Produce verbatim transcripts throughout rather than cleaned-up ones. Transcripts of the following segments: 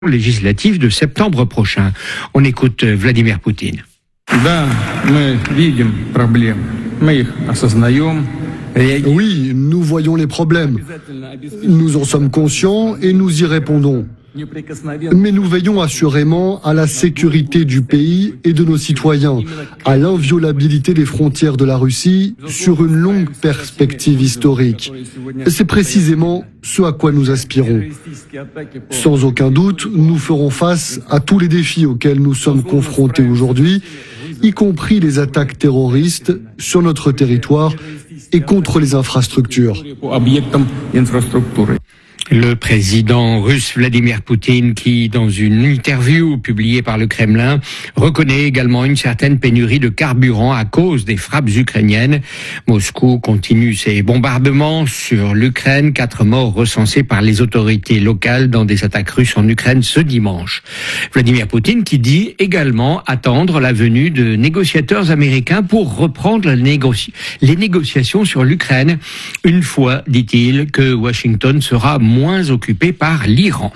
législatives de septembre prochain. On écoute Vladimir Poutine. Oui, nous voyons les problèmes. Nous en sommes conscients et nous y répondons. Mais nous veillons assurément à la sécurité du pays et de nos citoyens, à l'inviolabilité des frontières de la Russie sur une longue perspective historique. C'est précisément ce à quoi nous aspirons. Sans aucun doute, nous ferons face à tous les défis auxquels nous sommes confrontés aujourd'hui, y compris les attaques terroristes sur notre territoire et contre les infrastructures. Le président russe Vladimir Poutine qui, dans une interview publiée par le Kremlin, reconnaît également une certaine pénurie de carburant à cause des frappes ukrainiennes. Moscou continue ses bombardements sur l'Ukraine. Quatre morts recensés par les autorités locales dans des attaques russes en Ukraine ce dimanche. Vladimir Poutine qui dit également attendre la venue de négociateurs américains pour reprendre la négoci- les négociations sur l'Ukraine, une fois, dit-il, que Washington sera moins occupé par l'Iran.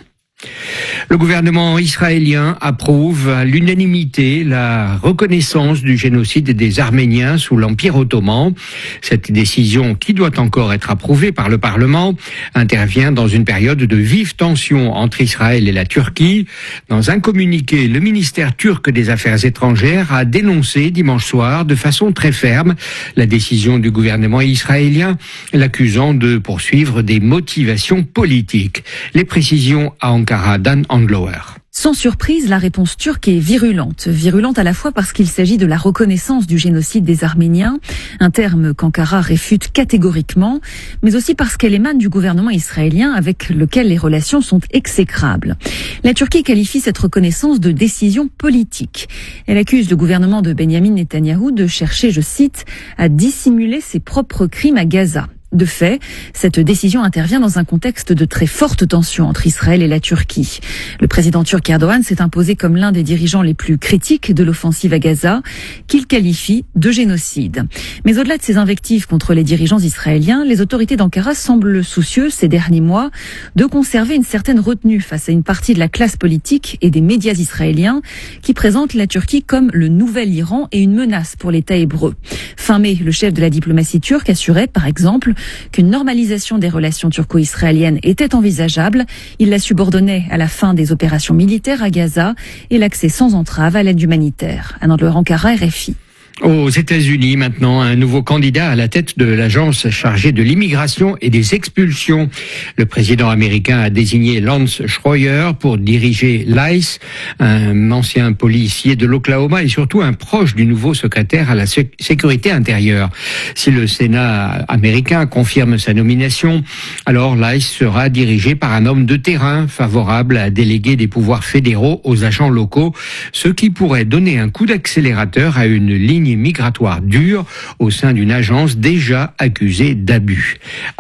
Le gouvernement israélien approuve à l'unanimité la reconnaissance du génocide des Arméniens sous l'Empire ottoman. Cette décision, qui doit encore être approuvée par le Parlement, intervient dans une période de vive tension entre Israël et la Turquie. Dans un communiqué, le ministère turc des Affaires étrangères a dénoncé dimanche soir de façon très ferme la décision du gouvernement israélien, l'accusant de poursuivre des motivations politiques. Les précisions à Ankara, Dan Andlower. Sans surprise, la réponse turque est virulente. Virulente à la fois parce qu'il s'agit de la reconnaissance du génocide des Arméniens, un terme qu'Ankara réfute catégoriquement, mais aussi parce qu'elle émane du gouvernement israélien avec lequel les relations sont exécrables. La Turquie qualifie cette reconnaissance de décision politique. Elle accuse le gouvernement de Benyamin Netanyahou de chercher, je cite, à dissimuler ses propres crimes à Gaza. De fait, cette décision intervient dans un contexte de très forte tension entre Israël et la Turquie. Le président turc Erdogan s'est imposé comme l'un des dirigeants les plus critiques de l'offensive à Gaza, qu'il qualifie de génocide. Mais au-delà de ces invectives contre les dirigeants israéliens, les autorités d'Ankara semblent soucieuses ces derniers mois de conserver une certaine retenue face à une partie de la classe politique et des médias israéliens qui présentent la Turquie comme le nouvel Iran et une menace pour l'État hébreu. Fin mai, le chef de la diplomatie turque assurait, par exemple, qu'une normalisation des relations turco-israéliennes était envisageable. Il la subordonnait à la fin des opérations militaires à Gaza et l'accès sans entrave à l'aide humanitaire. Anand Ankara, R F I. Aux États-Unis, maintenant, un nouveau candidat à la tête de l'agence chargée de l'immigration et des expulsions. Le président américain a désigné Lance Schroyer pour diriger l'I C E, un ancien policier de l'Oklahoma et surtout un proche du nouveau secrétaire à la sé- sécurité intérieure. Si le Sénat américain confirme sa nomination, alors l'I C E sera dirigé par un homme de terrain favorable à déléguer des pouvoirs fédéraux aux agents locaux, ce qui pourrait donner un coup d'accélérateur à une ligne migratoire dure au sein d'une agence déjà accusée d'abus.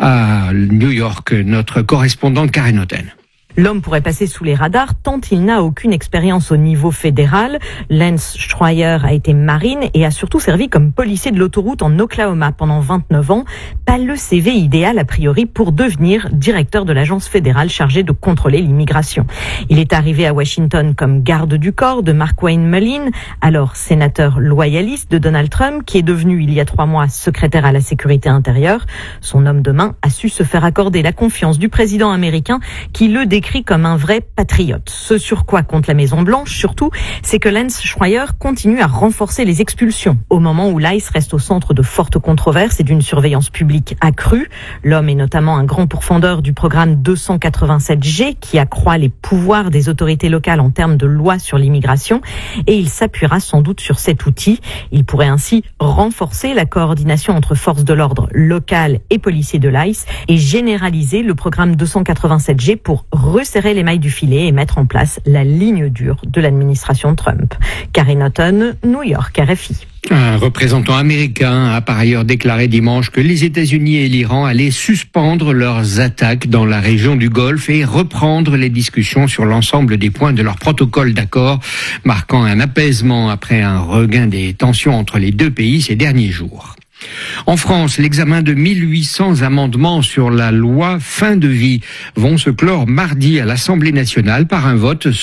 À New York, notre correspondante Karen Otten. L'homme pourrait passer sous les radars tant il n'a aucune expérience au niveau fédéral. Lance Schroyer a été marine et a surtout servi comme policier de l'autoroute en Oklahoma pendant vingt-neuf ans. Pas le C V idéal a priori pour devenir directeur de l'agence fédérale chargée de contrôler l'immigration. Il est arrivé à Washington comme garde du corps de Markwayne Mullin, alors sénateur loyaliste de Donald Trump, qui est devenu il y a trois mois secrétaire à la sécurité intérieure. Son homme de main a su se faire accorder la confiance du président américain qui le décrit comme un vrai patriote. Ce sur quoi compte la Maison-Blanche, surtout, c'est que Lance Schroyer continue à renforcer les expulsions, au moment où l'I C E reste au centre de fortes controverses et d'une surveillance publique accrue. L'homme est notamment un grand pourfendeur du programme deux cent quatre-vingt-sept G, qui accroît les pouvoirs des autorités locales en termes de loi sur l'immigration, et il s'appuiera sans doute sur cet outil. Il pourrait ainsi renforcer la coordination entre forces de l'ordre locales et policiers de l'I C E et généraliser le programme deux cent quatre-vingt-sept G pour resserrer les mailles du filet et mettre en place la ligne dure de l'administration Trump. Karen Otten, New York, R F I. Un représentant américain a par ailleurs déclaré dimanche que les États-Unis et l'Iran allaient suspendre leurs attaques dans la région du Golfe et reprendre les discussions sur l'ensemble des points de leur protocole d'accord, marquant un apaisement après un regain des tensions entre les deux pays ces derniers jours. En France, l'examen de mille huit cents amendements sur la loi fin de vie vont se clore mardi à l'Assemblée nationale par un vote